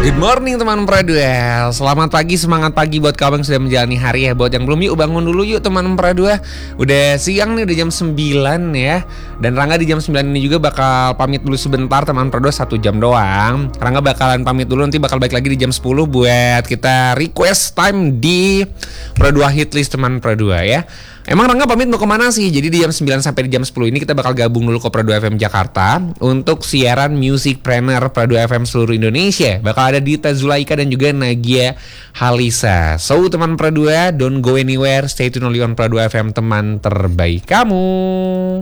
Good morning teman Pradua. Selamat pagi, semangat pagi buat kawan yang sudah menjalani hari ya. Buat yang belum, yuk bangun dulu yuk teman Pradua. Udah siang nih, udah jam 9 ya. Dan Rangga di jam 9 ini juga bakal pamit dulu sebentar teman Pradua, 1 jam doang. Rangga bakalan pamit dulu, nanti bakal balik lagi di jam 10 buat kita request time di Pradua Hitlist teman Pradua ya. Emang Rangga pamit mau kemana sih? Jadi di jam 9 sampai di jam 10 ini kita bakal gabung dulu ke Pradua FM Jakarta untuk siaran Music Planner Pradua FM seluruh Indonesia. Bakal ada Dita Zulaika dan juga Nagia Halisa. So teman Pradua, don't go anywhere, stay tune only on Pradua FM, teman terbaik kamu.